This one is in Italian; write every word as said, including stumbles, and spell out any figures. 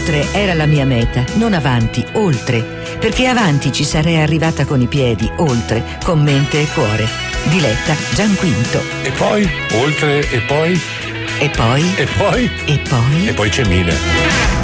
oltre era la mia meta, non avanti, oltre, perché avanti ci sarei arrivata con i piedi, oltre, con mente e cuore. Diletta Gianquinto. E poi, oltre, e poi? E poi? E poi? E poi? E poi c'è Mina.